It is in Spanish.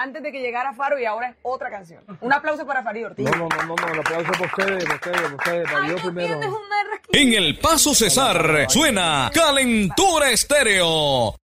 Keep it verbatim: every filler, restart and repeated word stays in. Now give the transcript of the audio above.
antes de que llegara Faro y ahora es otra canción. Un aplauso para Farid Ortiz. No, no, no, no, no, el aplauso por ustedes, por ustedes, por ustedes, para Ay, yo no primero. tienes una rasquilla. En El Paso Cesar suena Calentura Estéreo.